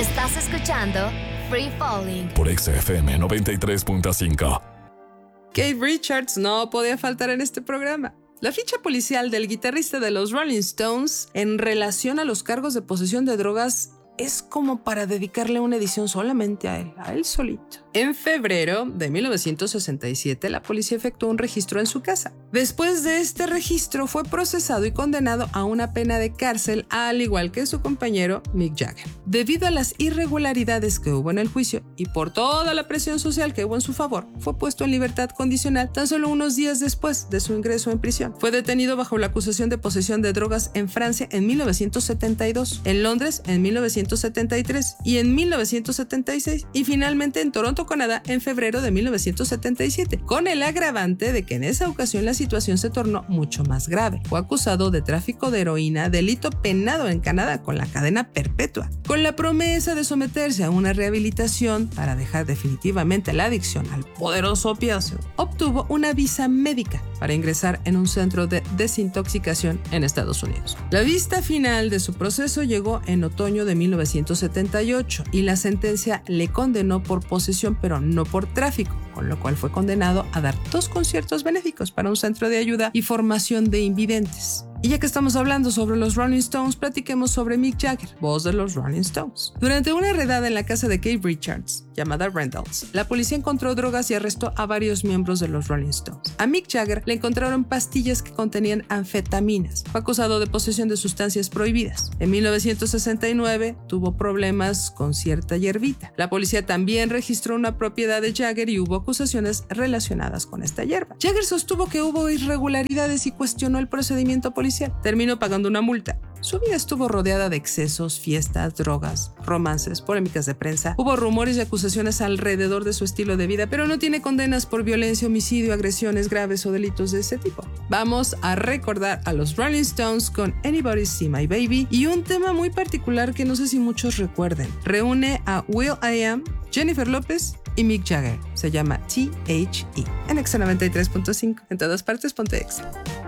Estás escuchando Free Falling por XFM 93.5. Keith Richards no podía faltar en este programa. La ficha policial del guitarrista de los Rolling Stones en relación a los cargos de posesión de drogas es como para dedicarle una edición solamente a él solito. En febrero de 1967, la policía efectuó un registro en su casa. Después de este registro, fue procesado y condenado a una pena de cárcel, al igual que su compañero Mick Jagger. Debido a las irregularidades que hubo en el juicio y por toda la presión social que hubo en su favor, fue puesto en libertad condicional tan solo unos días después de su ingreso en prisión. Fue detenido bajo la acusación de posesión de drogas en Francia en 1972, en Londres en 1973 y en 1976, y finalmente en Toronto, Canadá, en febrero de 1977, con el agravante de que en esa ocasión la situación se tornó mucho más grave. Fue acusado de tráfico de heroína, delito penado en Canadá con la cadena perpetua. Con la promesa de someterse a una rehabilitación para dejar definitivamente la adicción al poderoso opiáceo, obtuvo una visa médica para ingresar en un centro de desintoxicación en Estados Unidos. La vista final de su proceso llegó en otoño de 1978 y la sentencia le condenó por posesión, pero no por tráfico, con lo cual fue condenado a dar 2 conciertos benéficos para un centro de ayuda y formación de invidentes. Y ya que estamos hablando sobre los Rolling Stones, platiquemos sobre Mick Jagger, voz de los Rolling Stones. Durante una redada en la casa de Keith Richards, llamada Randall's, la policía encontró drogas y arrestó a varios miembros de los Rolling Stones. A Mick Jagger le encontraron pastillas que contenían anfetaminas. Fue acusado de posesión de sustancias prohibidas. En 1969 tuvo problemas con cierta hierbita. La policía también registró una propiedad de Jagger y hubo acusaciones relacionadas con esta hierba. Jagger sostuvo que hubo irregularidades y cuestionó el procedimiento policial. Terminó pagando una multa. Su vida estuvo rodeada de excesos, fiestas, drogas, romances, polémicas de prensa. Hubo rumores y acusaciones alrededor de su estilo de vida, pero no tiene condenas por violencia, homicidio, agresiones graves o delitos de ese tipo. Vamos a recordar a los Rolling Stones con Anybody See My Baby y un tema muy particular que no sé si muchos recuerden. Reúne a will.i.am, Jennifer López y Mick Jagger. Se llama THE. En Exa 93.5. En todas partes, ponte Exa.